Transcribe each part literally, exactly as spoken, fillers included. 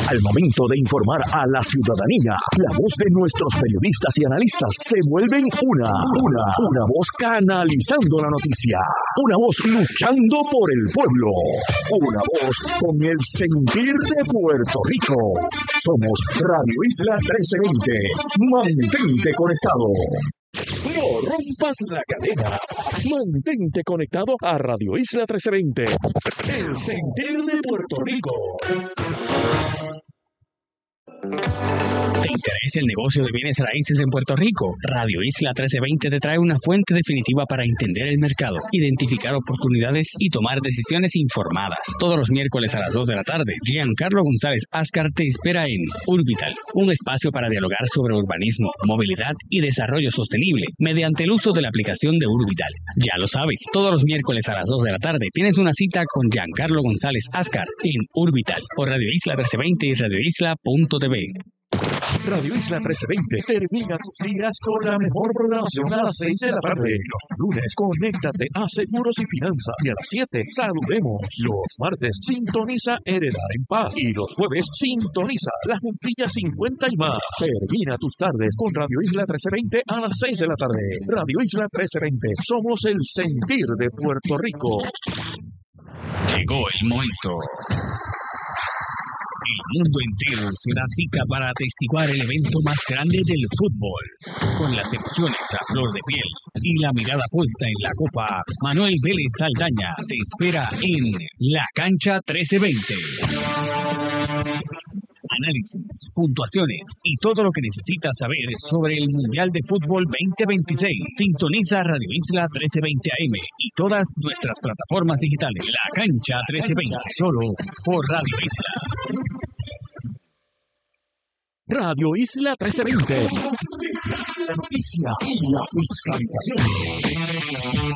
Al momento de informar a la ciudadanía, la voz de nuestros periodistas y analistas se vuelven una, una, una voz canalizando la noticia, una voz luchando por el pueblo, una voz con el sentir de Puerto Rico. Somos Radio Isla trece veinte. Mantente conectado. No rompas la cadena. Mantente conectado a Radio Isla trece veinte. El sentir de Puerto Rico. ¿Te interesa el negocio de bienes raíces en Puerto Rico? Radio Isla trece veinte te trae una fuente definitiva para entender el mercado, identificar oportunidades y tomar decisiones informadas. Todos los miércoles a las dos de la tarde, Giancarlo González Ascar te espera en Urbital, un espacio para dialogar sobre urbanismo, movilidad y desarrollo sostenible mediante el uso de la aplicación de Urbital. Ya lo sabes, todos los miércoles a las dos de la tarde tienes una cita con Giancarlo González Ascar en Urbital por Radio Isla trece veinte y radio isla punto t v. Radio Isla trece veinte termina tus días con la mejor programación a las seis de la tarde. Los lunes, conéctate a Seguros y Finanzas. Y a las siete, saludemos. Los martes, sintoniza Heredar en Paz. Y los jueves, sintoniza La Juntilla cincuenta y más. Termina tus tardes con Radio Isla trece veinte a las seis de la tarde. Radio Isla trece veinte. Somos el sentir de Puerto Rico. Llegó el momento. El mundo entero se da cita para atestiguar el evento más grande del fútbol. Con las emociones a flor de piel y la mirada puesta en la copa, Manuel Vélez Saldaña te espera en La Cancha trece veinte. Análisis, puntuaciones y todo lo que necesitas saber sobre el Mundial de Fútbol veinte veintiséis. Sintoniza Radio Isla trece veinte A M y todas nuestras plataformas digitales. La Cancha trece veinte, solo por Radio Isla. Radio Isla trece veinte. La noticia y la fiscalización.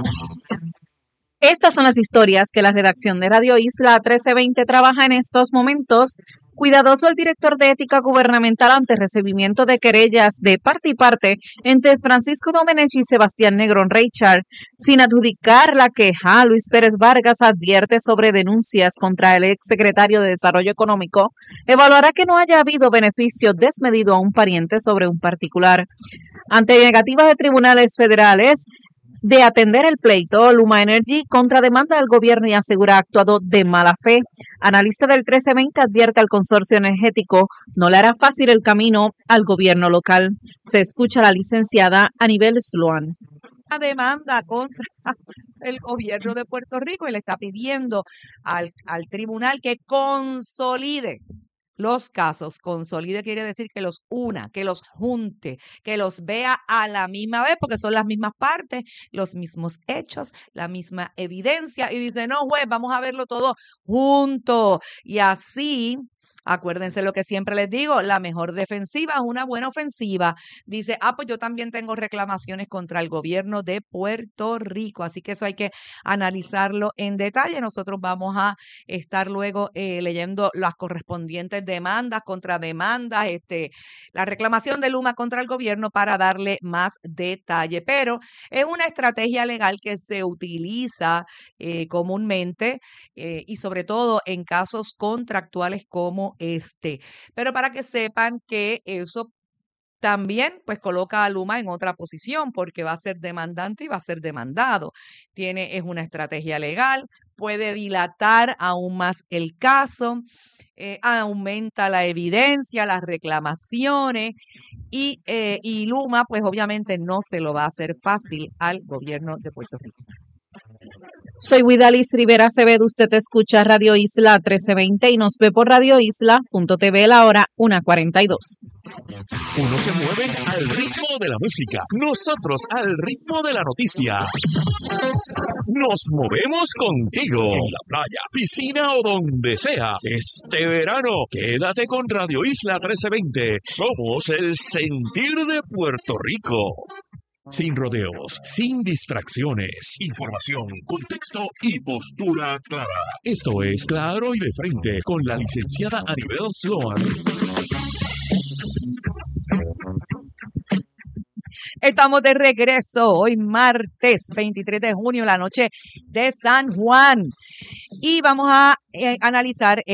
Estas son las historias que la redacción de Radio Isla trece veinte trabaja en estos momentos. Cuidadoso el director de Ética Gubernamental ante recibimiento de querellas de parte y parte entre Francisco Domenech y Sebastián Negrón Reichard. Sin adjudicar la queja, Luis Pérez Vargas advierte sobre denuncias contra el exsecretario de Desarrollo Económico. Evaluará que no haya habido beneficio desmedido a un pariente sobre un particular. Ante negativas de tribunales federales de atender el pleito, Luma Energy contrademanda al gobierno y asegura ha actuado de mala fe. Analista del trece veinte advierte al consorcio energético no le hará fácil el camino al gobierno local. Se escucha a la licenciada Anibel Sloan. Una demanda contra el gobierno de Puerto Rico y le está pidiendo al, al tribunal que consolide los casos. Consolide quiere decir que los una, que los junte, que los vea a la misma vez, porque son las mismas partes, los mismos hechos, la misma evidencia. Y dice, no, juez, vamos a verlo todo junto. Y así, acuérdense lo que siempre les digo, la mejor defensiva es una buena ofensiva. Dice, ah, pues yo también tengo reclamaciones contra el gobierno de Puerto Rico, así que eso hay que analizarlo en detalle. Nosotros vamos a estar luego eh, leyendo las correspondientes demandas, contrademandas, este, la reclamación de Luma contra el gobierno para darle más detalle. Pero es una estrategia legal que se utiliza eh, comúnmente eh, y sobre todo en casos contractuales como este. Pero para que sepan que eso también pues coloca a Luma en otra posición porque va a ser demandante y va a ser demandado. Tiene, es una estrategia legal, puede dilatar aún más el caso, eh, aumenta la evidencia, las reclamaciones y, eh, y Luma pues obviamente no se lo va a hacer fácil al gobierno de Puerto Rico. Soy Widalis Rivera Acevedo, usted escucha Radio Isla trece veinte y nos ve por radio isla punto t v la hora una cuarenta y dos. Uno se mueve al ritmo de la música, nosotros al ritmo de la noticia. Nos movemos contigo en la playa, piscina o donde sea. Este verano, quédate con Radio Isla trece veinte. Somos el sentir de Puerto Rico. Sin rodeos, sin distracciones, información, contexto y postura clara. Esto es Claro y de Frente con la licenciada Anibel Sloan. Estamos de regreso hoy martes veintitrés de junio, la noche de San Juan. Y vamos a eh, analizar